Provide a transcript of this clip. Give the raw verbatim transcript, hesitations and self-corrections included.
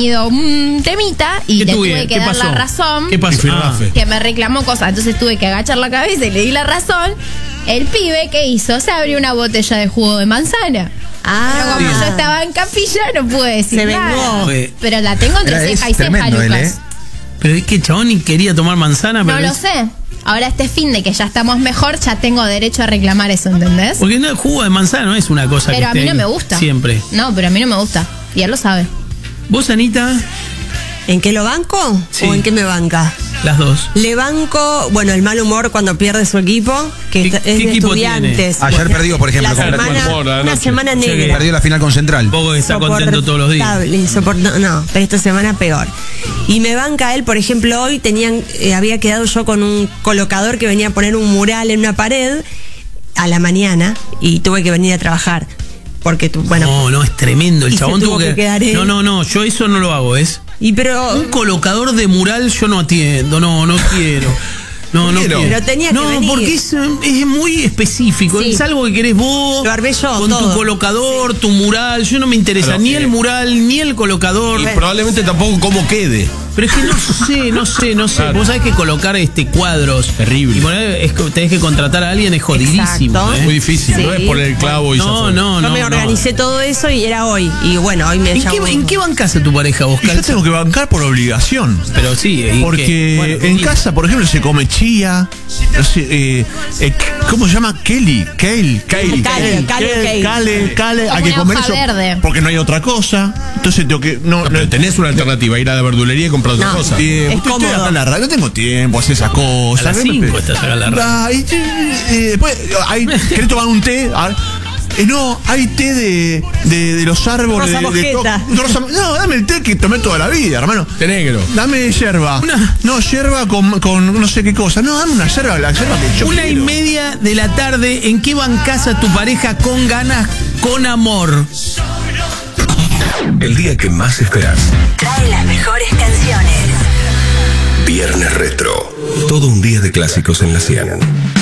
tenido un temita y ¿Qué le tuve? tuve que ¿Qué dar pasó? la razón. ¿Qué pasó? Ah. Que me reclamó cosas. Entonces tuve que agachar la cabeza y le di la razón. El pibe, ¿qué hizo? Se abrió una botella de jugo de manzana. Ah, Pero como yo estaba en capilla, no pude decir Se nada. vengó. Pero la tengo entre Era- ceja es y ceja, tremendo él, Lucas. ¿eh? Pero es que el chabón ni quería tomar manzana, pero No lo es- sé. Ahora este fin de que ya estamos mejor, ya tengo derecho a reclamar eso, ¿entendés? Porque no, el jugo de manzana no es una cosa que Pero a mí esté no me gusta. siempre. No, pero a mí no me gusta. Y él lo sabe. ¿Vos, Anita? ¿En qué lo banco? Sí. ¿O en qué me banca? Las dos. Le banco, bueno, el mal humor cuando pierde su equipo, que ¿Qué- está- qué es de equipo estudiantes. tiene? Ayer perdió, por ejemplo, La con- semana, Mal humor, a la una noche. semana O sea que negra. Perdió la final con Central. Poco que está contento todos los días. Insoportable, insoportable. No, pero esta semana peor. Y me banca él, por ejemplo, hoy tenían, eh, había quedado yo con un colocador que venía a poner un mural en una pared a la mañana y tuve que venir a trabajar. Porque tú, bueno. No, no, es tremendo. El Y se chabón tuvo tuvo que que. quedar él. No, no, no, yo eso no lo hago, ¿es? Y pero. Un colocador de mural yo no atiendo, no, no quiero. No, no Quiero. quiero. Pero tenía que no, venir. porque es, es muy específico. Sí. Es algo que querés vos. Lo armé yo, con todo. tu colocador, tu mural. Yo no me interesa Claro, ni eh. el mural, ni el colocador. Y probablemente tampoco cómo quede. Pero es que no sé, no sé, no sé. Claro. Vos sabés que colocar este cuadros. Terrible. Y poner, es, que tenés que contratar a alguien, es jodidísimo. Exacto. ¿eh? Muy difícil, Sí. no es poner el clavo y ya No, fue. no, yo no. me no. organicé todo eso y era hoy. Y bueno, hoy me ¿En llamó. qué, ¿En qué bancás a tu pareja, vos, Y yo Calza? tengo que bancar por obligación. Pero sí, ¿y Porque qué? Bueno, en sí. casa, por ejemplo, se come chía. No sé, eh, eh, ¿cómo se llama? Kelly. Kale. Kale. Kale, Kale, Kale. Kale, Kale. Hay Como que una comer hoja eso. verde. Porque no hay otra cosa. Entonces tengo que. No, No, pero no, tenés una alternativa, ir a la verdulería y comprar otra No. cosa. eh, Es estoy cómodo. acá en la radio, no tengo tiempo a hacer esas cosas. A las No me cinco pe- estás acá en la radio. Ah, y, eh, después, hay, ¿querés tomar un té? Ah, eh, no, hay té de, de, de los árboles. Rosa de- de to- mosqueta. no, rosa- no, dame el té que tomé toda la vida, hermano. Té negro. Dame yerba. Una- No, yerba con, con no sé qué cosa. No, dame una yerba, la yerba que yo Una y quiero. media de la tarde, ¿en qué bancás a tu pareja con ganas, con amor? El día que más esperás. Trae las mejores canciones. Viernes Retro. Todo un día de clásicos en la cien.